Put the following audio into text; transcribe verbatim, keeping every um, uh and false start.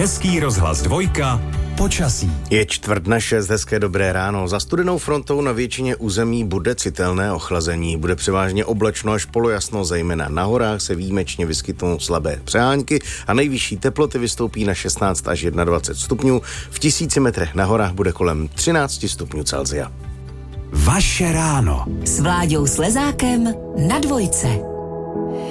Český rozhlas dvojka. Počasí. Je čtvrt na šest, hezké dobré ráno. Za studenou frontou na většině území bude citelné ochlazení. Bude převážně oblačno až polojasno, zejména na horách se výjimečně vyskytnou slabé přehánky a nejvyšší teploty vystoupí na šestnáct až dvacet jedna stupňů. V tisíci metrech na horách bude kolem třináct stupňů Celsia. Vaše ráno. S Vláďou Slezákem na dvojce.